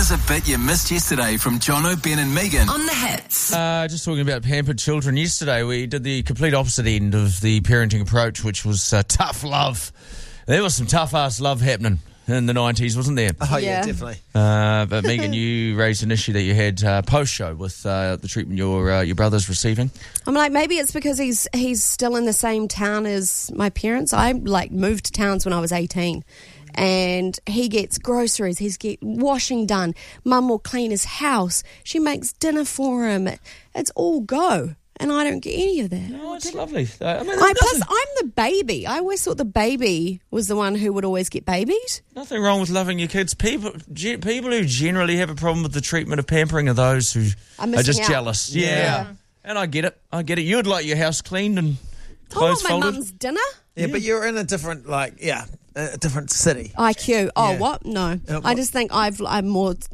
Here's a bit you missed yesterday from Jono, Ben and Megan On the Hits. Just talking about pampered children. Yesterday we did the complete opposite end of the parenting approach, which was tough love. There was some tough-ass love happening in the 90s, wasn't there? Oh, yeah, definitely. But Megan, you raised an issue that you had post-show with the treatment your brother's receiving. I'm like, maybe it's because he's still in the same town as my parents. I moved to towns when I was 18. And he gets groceries, he's get washing done. Mum will clean his house. She makes dinner for him. It's all go. And I don't get any of that. Oh, it's lovely. Plus, I'm the baby. I always thought the baby was the one who would always get babied. Nothing wrong with loving your kids. People who generally have a problem with the treatment of pampering are those who are just out. jealous. Yeah. And I get it. You'd like your house cleaned and clothes I want my folded. mum's dinner. Yeah, but you're in a different, a different city. IQ. Oh, Yeah. what? No. I just think I'm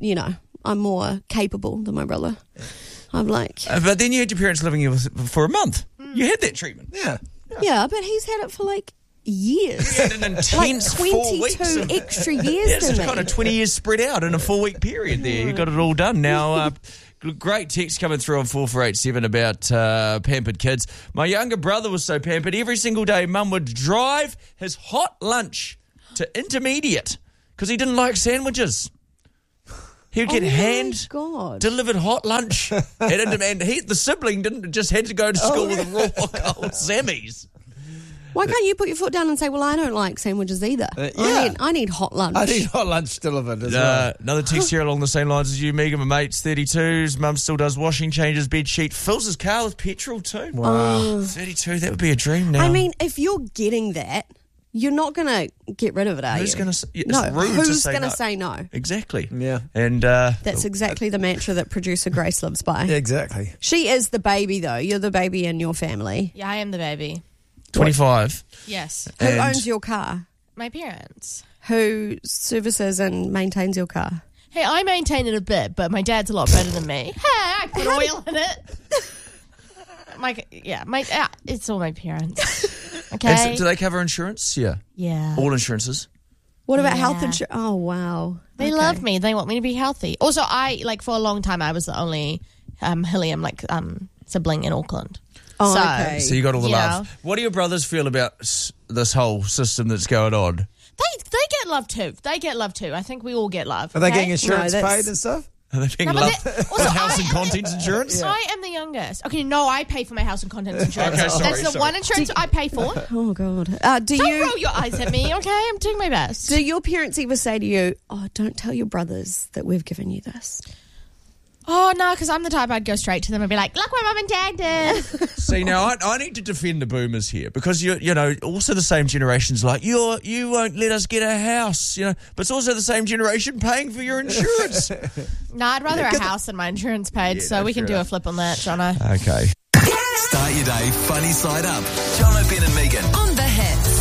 more capable than my brother. I'm like... But then you had your parents living here for a month. You had that treatment. Yeah. Yeah, but he's had it for years. You had an intense 4 weeks. 22 extra years Yes, than it's me. kind of 20 years spread out in a 4-week period there. You got it all done. Now, great text coming through on 4487 about pampered kids. My younger brother was so pampered, every single day Mum would drive his hot lunch to intermediate because he didn't like sandwiches. He would get hand-delivered hot lunch. And the sibling just had to go to school with a raw cold Sammys. Why can't you put your foot down and say, well, I don't like sandwiches either. I need hot lunch. I need hot lunch delivered as well. Another text here along the same lines as you, Megan. My mate's 32. His mum still does washing, changes bed sheet, fills his car with petrol too. Wow. 32, that would be a dream now. I mean, if you're getting that, you're not going to get rid of it, are you? Who's going to who's going to say no? Exactly. Yeah. And That's exactly the mantra that producer Grace lives by. Exactly. She is the baby, though. You're the baby in your family. Yeah, I am the baby. 25. Yes. Who And- owns your car? My parents. Who services and maintains your car? Hey, I maintain it a bit, but my dad's a lot better than me. Hey, I put oil in it. It's all my parents. Okay. Do they cover insurance? Yeah. Yeah. All insurances? What about Yeah. health insurance? Oh, wow. They Okay. love me. They want me to be healthy. Also, for a long time, I was the only Hilliam sibling in Auckland. Oh, So- okay. So you got all the Yeah. love. What do your brothers feel about this whole system that's going on? They get love too. I think we all get love. Are they okay? getting insurance No, that's- paid and stuff? Are they being No, but loved that- with also, house and contents insurance? I am the youngest. Okay, no, I pay for my house and contents insurance. Okay, sorry, That's the sorry. one insurance I pay for. Oh, God. Don't roll your eyes at me, okay? I'm doing my best. Do your parents ever say to you, oh, don't tell your brothers that we've given you this? Oh, no, because I'm the type I'd go straight to them and be like, look what Mum and Dad did. See, now I need to defend the boomers here because you're also the same generation's like you won't let us get a house, but it's also the same generation paying for your insurance. No, I'd rather a house than my insurance paid, so we can do a flip on that, Jono. Okay. Start your day funny side up. Jono, Ben and Megan. On the Hits.